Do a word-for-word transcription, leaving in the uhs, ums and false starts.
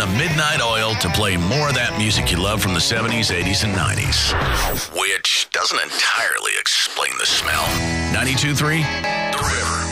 Midnight Oil to play more of that music you love from the seventies, eighties, and nineties. Which doesn't entirely explain the smell. ninety-two point three